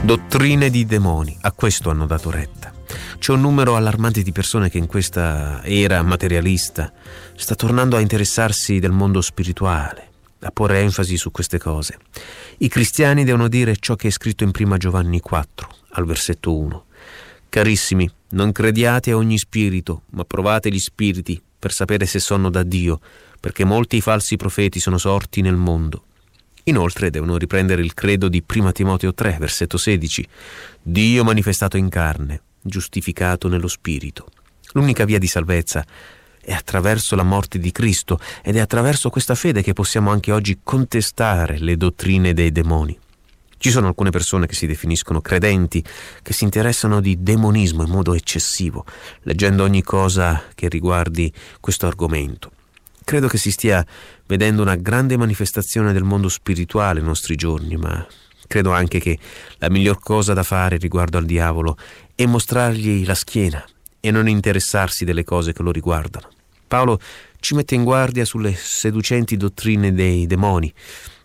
Dottrine di demoni, a questo hanno dato retta. C'è un numero allarmante di persone che in questa era materialista sta tornando a interessarsi del mondo spirituale, a porre enfasi su queste cose. I cristiani devono dire ciò che è scritto in 1 Giovanni 4, al versetto 1. Carissimi, non crediate a ogni spirito, ma provate gli spiriti per sapere se sono da Dio, perché molti falsi profeti sono sorti nel mondo. Inoltre devono riprendere il credo di 1 Timoteo 3, versetto 16. Dio manifestato in carne, giustificato nello spirito. L'unica via di salvezza è attraverso la morte di Cristo ed è attraverso questa fede che possiamo anche oggi contestare le dottrine dei demoni. Ci sono alcune persone che si definiscono credenti, che si interessano di demonismo in modo eccessivo, leggendo ogni cosa che riguardi questo argomento. Credo che si stia vedendo una grande manifestazione del mondo spirituale nei nostri giorni, ma credo anche che la miglior cosa da fare riguardo al diavolo è mostrargli la schiena e non interessarsi delle cose che lo riguardano. Paolo ci mette in guardia sulle seducenti dottrine dei demoni.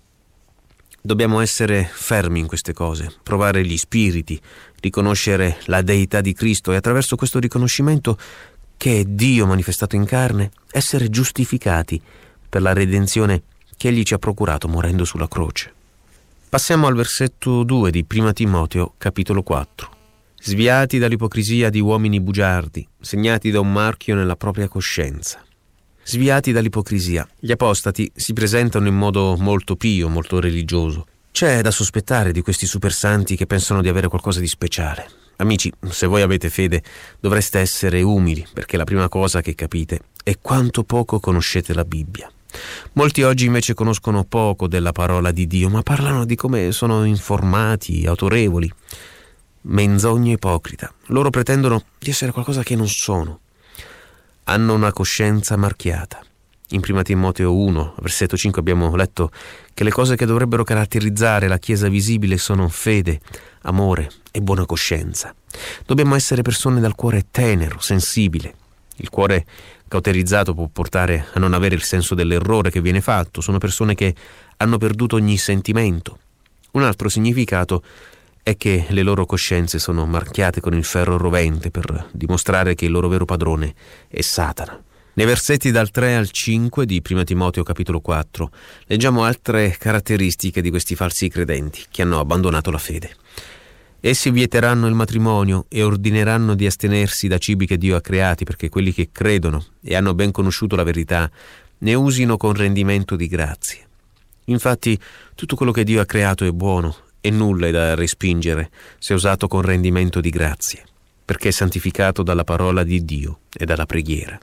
Dobbiamo essere fermi in queste cose, provare gli spiriti, riconoscere la deità di Cristo e attraverso questo riconoscimento che è Dio manifestato in carne, essere giustificati per la redenzione che Egli ci ha procurato morendo sulla croce. Passiamo al versetto 2 di 1 Timoteo, capitolo 4. Sviati dall'ipocrisia di uomini bugiardi, segnati da un marchio nella propria coscienza. Sviati dall'ipocrisia. Gli apostati si presentano in modo molto pio, molto religioso. C'è da sospettare di questi supersanti che pensano di avere qualcosa di speciale. Amici, se voi avete fede, dovreste essere umili, perché la prima cosa che capite è quanto poco conoscete la Bibbia. Molti oggi invece conoscono poco della parola di Dio, ma parlano di come sono informati, autorevoli. Menzogna ipocrita. Loro pretendono di essere qualcosa che non sono. Hanno una coscienza marchiata. In 1 Timoteo 1, versetto 5 abbiamo letto che le cose che dovrebbero caratterizzare la Chiesa visibile sono fede, amore e buona coscienza. Dobbiamo essere persone dal cuore tenero, sensibile. Il cuore cauterizzato può portare a non avere il senso dell'errore che viene fatto. Sono persone che hanno perduto ogni sentimento. Un altro significato è che le loro coscienze sono marchiate con il ferro rovente per dimostrare che il loro vero padrone è Satana. Nei versetti dal 3 al 5 di 1 Timoteo capitolo 4 leggiamo altre caratteristiche di questi falsi credenti che hanno abbandonato la fede. Essi vieteranno il matrimonio e ordineranno di astenersi da cibi che Dio ha creati, perché quelli che credono e hanno ben conosciuto la verità ne usino con rendimento di grazie. Infatti tutto quello che Dio ha creato è buono e nulla è da respingere se usato con rendimento di grazie, perché è santificato dalla parola di Dio e dalla preghiera.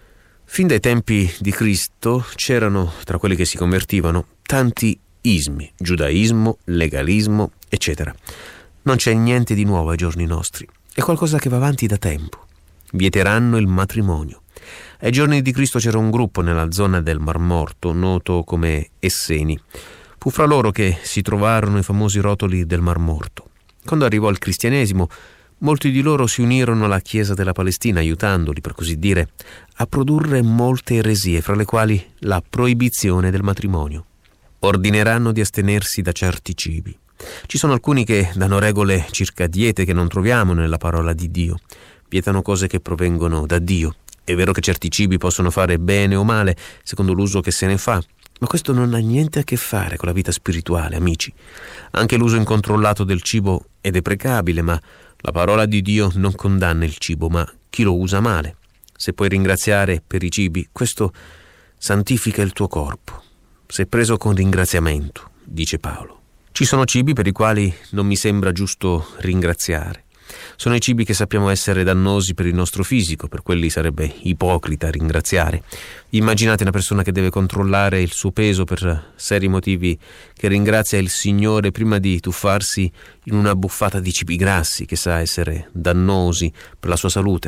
Fin dai tempi di Cristo c'erano, tra quelli che si convertivano, tanti ismi, giudaismo, legalismo, eccetera. Non c'è niente di nuovo ai giorni nostri, è qualcosa che va avanti da tempo. Vieteranno il matrimonio. Ai giorni di Cristo c'era un gruppo nella zona del Mar Morto, noto come Esseni. Fu fra loro che si trovarono i famosi rotoli del Mar Morto. Quando arrivò il cristianesimo, molti di loro si unirono alla Chiesa della Palestina, aiutandoli, per così dire, a produrre molte eresie, fra le quali la proibizione del matrimonio. Ordineranno di astenersi da certi cibi. Ci sono alcuni che danno regole circa diete che non troviamo nella parola di Dio. Vietano cose che provengono da Dio. È vero che certi cibi possono fare bene o male, secondo l'uso che se ne fa, ma questo non ha niente a che fare con la vita spirituale, amici. Anche l'uso incontrollato del cibo è deprecabile, ma la parola di Dio non condanna il cibo, ma chi lo usa male. Se puoi ringraziare per i cibi, questo santifica il tuo corpo. Sei preso con ringraziamento, dice Paolo. Ci sono cibi per i quali non mi sembra giusto ringraziare. Sono i cibi che sappiamo essere dannosi per il nostro fisico, per quelli sarebbe ipocrita ringraziare. Immaginate una persona che deve controllare il suo peso per seri motivi, che ringrazia il Signore prima di tuffarsi in una buffata di cibi grassi che sa essere dannosi per la sua salute.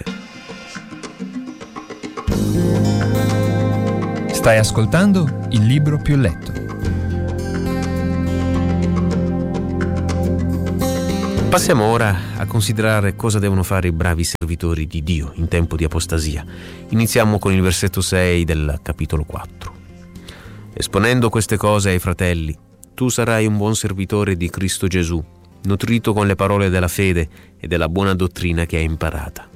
Stai ascoltando Il Libro Più Letto. Passiamo ora a considerare cosa devono fare i bravi servitori di Dio in tempo di apostasia. Iniziamo con il versetto 6 del capitolo 4. Esponendo queste cose ai fratelli, tu sarai un buon servitore di Cristo Gesù, nutrito con le parole della fede e della buona dottrina che hai imparata.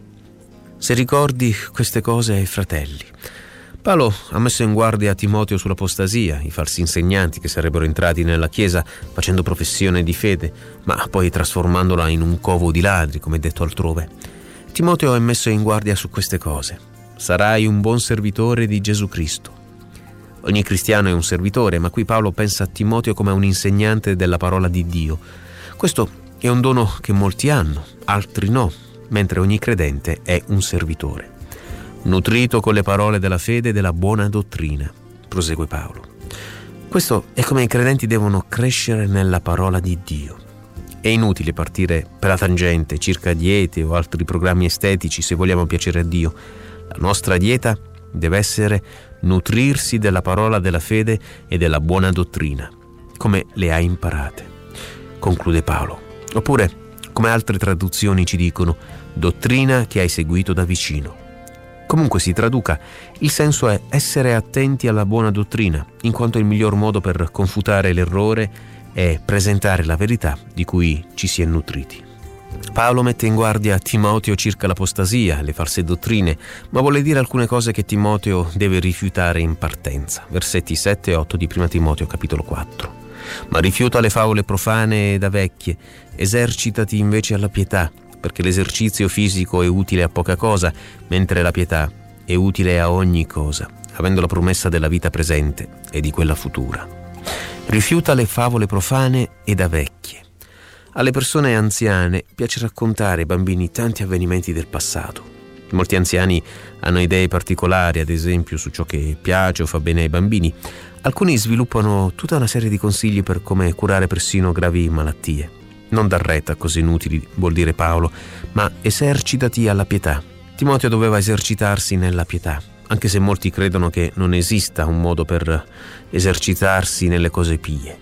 Se ricordi queste cose ai fratelli. Paolo ha messo in guardia Timoteo sull'apostasia, i falsi insegnanti che sarebbero entrati nella Chiesa facendo professione di fede, ma poi trasformandola in un covo di ladri, come detto altrove. Timoteo è messo in guardia su queste cose. Sarai un buon servitore di Gesù Cristo. Ogni cristiano è un servitore, ma qui Paolo pensa a Timoteo come a un insegnante della parola di Dio. Questo è un dono che molti hanno, altri no, mentre ogni credente è un servitore. Nutrito con le parole della fede e della buona dottrina, prosegue Paolo. Questo è come i credenti devono crescere nella parola di Dio. È inutile partire per la tangente circa diete o altri programmi estetici se vogliamo piacere a Dio. La nostra dieta deve essere nutrirsi della parola della fede e della buona dottrina, come le hai imparate, conclude Paolo. Oppure, come altre traduzioni ci dicono, dottrina che hai seguito da vicino. Comunque si traduca, il senso è essere attenti alla buona dottrina, in quanto è il miglior modo per confutare l'errore e presentare la verità di cui ci si è nutriti. Paolo mette in guardia Timoteo circa l'apostasia, le false dottrine, ma vuole dire alcune cose che Timoteo deve rifiutare in partenza. Versetti 7 e 8 di 1 Timoteo capitolo 4. Ma rifiuta le favole profane e da vecchie, esercitati invece alla pietà, perché l'esercizio fisico è utile a poca cosa, mentre la pietà è utile a ogni cosa, avendo la promessa della vita presente e di quella futura. Rifiuta le favole profane e da vecchie. Alle persone anziane piace raccontare ai bambini tanti avvenimenti del passato. Molti anziani hanno idee particolari, ad esempio, su ciò che piace o fa bene ai bambini. Alcuni sviluppano tutta una serie di consigli per come curare persino gravi malattie. Non dar retta a cose inutili, vuol dire Paolo, ma esercitati alla pietà. Timoteo doveva esercitarsi nella pietà, anche se molti credono che non esista un modo per esercitarsi nelle cose pie.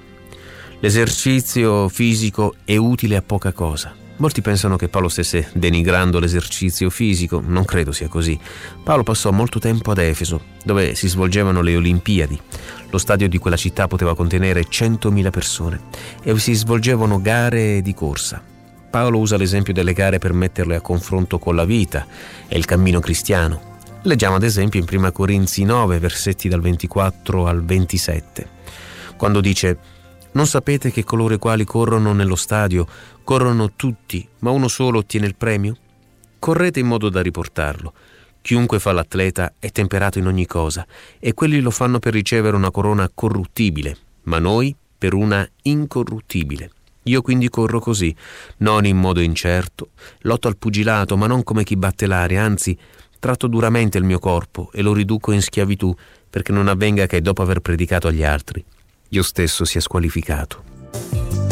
L'esercizio fisico è utile a poca cosa. Molti pensano che Paolo stesse denigrando l'esercizio fisico, non credo sia così. Paolo passò molto tempo ad Efeso, dove si svolgevano le Olimpiadi. Lo stadio di quella città poteva contenere 100.000 persone e si svolgevano gare di corsa. Paolo usa l'esempio delle gare per metterle a confronto con la vita e il cammino cristiano. Leggiamo ad esempio in 1 Corinzi 9, versetti dal 24 al 27, quando dice: «Non sapete che coloro i quali corrono nello stadio corrono tutti, ma uno solo ottiene il premio? Correte in modo da riportarlo. Chiunque fa l'atleta è temperato in ogni cosa, e quelli lo fanno per ricevere una corona corruttibile, ma noi per una incorruttibile. Io quindi corro così, non in modo incerto, lotto al pugilato, ma non come chi batte l'aria, anzi tratto duramente il mio corpo e lo riduco in schiavitù, perché non avvenga che dopo aver predicato agli altri io stesso sia squalificato».